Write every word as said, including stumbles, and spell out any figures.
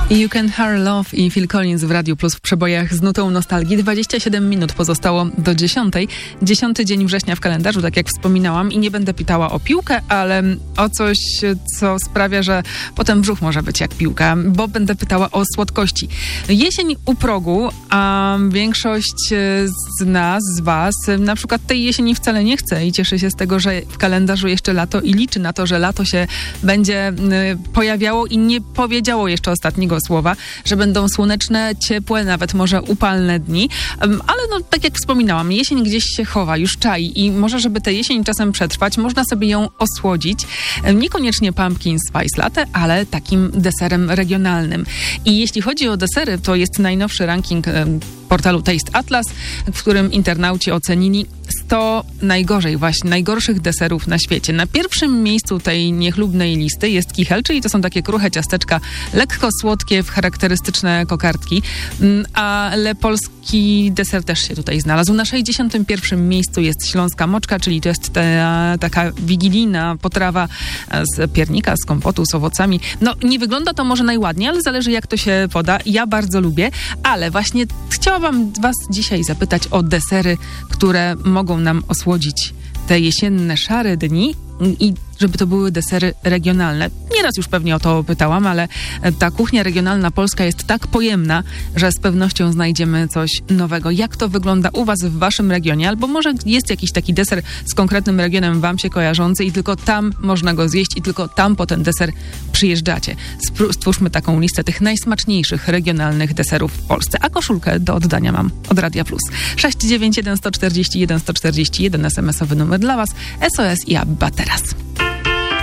You Can Hurry Love i Phil Collins w Radiu Plus w przebojach z nutą nostalgii. dwadzieścia siedem minut pozostało do dziesiątej. Dziesiąty dzień września w kalendarzu, tak jak wspominałam, i nie będę pytała o piłkę, ale o coś, co sprawia, że potem brzuch może być jak piłka, bo będę pytała o słodkości. Jesień u progu, a większość z nas, z was, na przykład tej jesieni wcale nie chce i cieszy się z tego, że w kalendarzu jeszcze lato i liczy na to, że lato się będzie pojawiało i nie powiedziało jeszcze ostatniego słowa, że będą słoneczne, ciepłe, nawet może upalne dni. Ale no, tak jak wspominałam, jesień gdzieś się chowa, już czai i może, żeby tę jesień czasem przetrwać, można sobie ją osłodzić. Niekoniecznie pumpkin spice latte, ale takim deserem regionalnym. I jeśli chodzi o desery, to jest najnowszy ranking portalu Taste Atlas, w którym internauci ocenili sto najgorzej, właśnie najgorszych deserów na świecie. Na pierwszym miejscu tej niechlubnej listy jest kichel, czyli to są takie kruche ciasteczka, lekko słodkie w charakterystyczne kokardki, ale polski deser też się tutaj znalazł. Na sześćdziesiątym pierwszym miejscu jest śląska moczka, czyli to jest ta, taka wigilijna potrawa z piernika, z kompotu, z owocami. No nie wygląda to może najładniej, ale zależy jak to się poda. Ja bardzo lubię, ale właśnie chciałabym was dzisiaj zapytać o desery, które mogą nam osłodzić te jesienne, szare dni i żeby to były desery regionalne. Nieraz już pewnie o to pytałam, ale ta kuchnia regionalna polska jest tak pojemna, że z pewnością znajdziemy coś nowego. Jak to wygląda u was w waszym regionie? Albo może jest jakiś taki deser z konkretnym regionem wam się kojarzący i tylko tam można go zjeść i tylko tam po ten deser przyjeżdżacie. Stwórzmy taką listę tych najsmaczniejszych regionalnych deserów w Polsce. A koszulkę do oddania mam od Radia Plus. sześć dziewięć jeden, sto czterdzieści jeden, sto czterdzieści jeden, es em esowy numer dla was, S O S i Abba teraz.